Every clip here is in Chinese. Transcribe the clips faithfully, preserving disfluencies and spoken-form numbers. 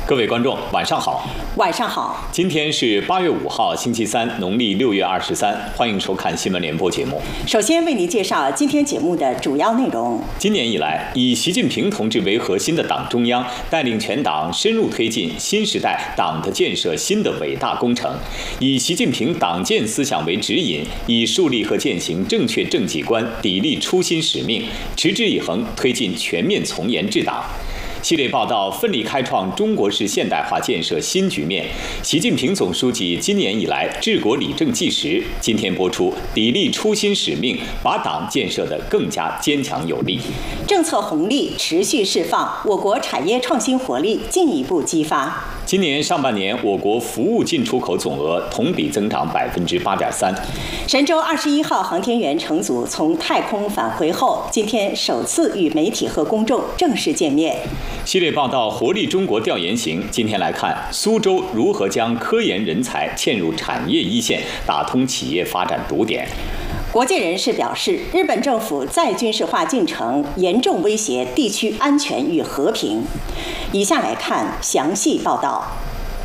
各位观众，晚上好。 晚上好。 今天是八月五号，星期三，农历六月二十三。欢迎收看新闻联播节目。 首先为您介绍今天节目的主要内容。 今年以来，以习近平同志为核心的党中央带领全党深入推进新时代党的建设新的伟大工程，以习近平党建思想为指引，以树立和践行正确政绩观，砥砺初心使命，持之以恒推进全面从严治党。系列报道奋力开创中国式现代化建设新局面。习近平总书记今年以来治国理政纪实。今天播出，砥砺初心使命，把党建设得更加坚强有力。 政策红利持续释放，我国产业创新活力进一步激发。 今年上半年，我国服务进出口总额同比增长百分之八点三。 神舟二十一号航天员乘组从太空返回后，今天首次与媒体和公众正式见面。 系列报道活力中国调研行，今天来看苏州如何将科研人才嵌入产业一线，打通企业发展堵点。 国界人士表示，日本政府再军事化进程严重威胁地区安全与和平。以下来看详细报道。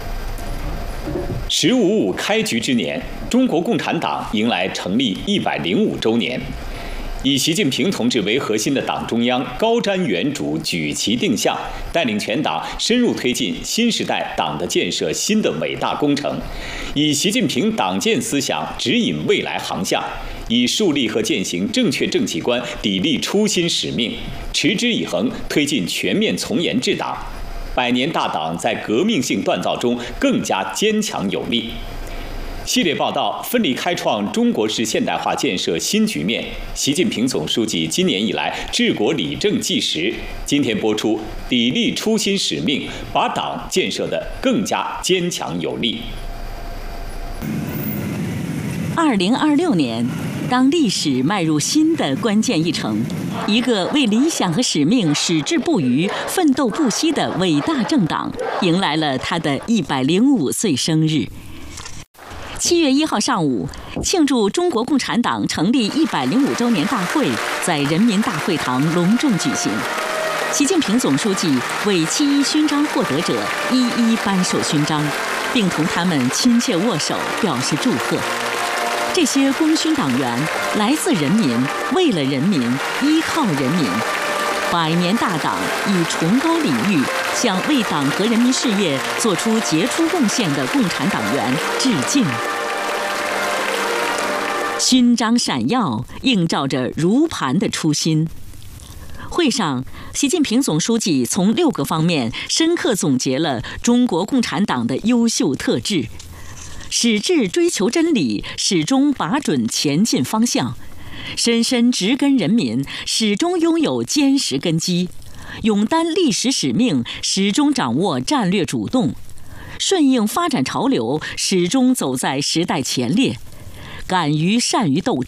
十五五开局之年，中国共产党迎来成立一百零五周年。以习近平同志为核心的党中央高瞻远瞩、举旗定向，带领全党深入推进新时代党的建设新的伟大工程，以习近平党建思想指引未来航向，以树立和践行正确政绩观，砥砺初心使命，持之以恒推进全面从严治党。百年大党在革命性锻造中更加坚强有力。系列报道奋力开创中国式现代化建设新局面。习近平总书记今年以来治国理政纪实。今天播出，砥砺初心使命，把党建设得更加坚强有力。 二零二六年，当历史迈入新的关键一程，一个为理想和使命矢志不渝、奋斗不息的伟大政党迎来了它的一百零五岁生日。七月一号上午，庆祝中国共产党成立一百零五周年大会在人民大会堂隆重举行。习近平总书记为七一勋章获得者一一颁授勋章，并同他们亲切握手，表示祝贺。这些功勋党员来自人民，为了人民，依靠人民。百年大党以崇高礼遇向为党和人民事业做出杰出贡献的共产党员致敬。勋章闪耀，映照着如磐的初心。会上，习近平总书记从六个方面深刻总结了中国共产党的优秀特质：矢志追求真理，始终把准前进方向；深深植根人民，始终拥有坚实根基；勇担历史使命，始终掌握战略主动；顺应发展潮流，始终走在时代前列；敢于善于斗争。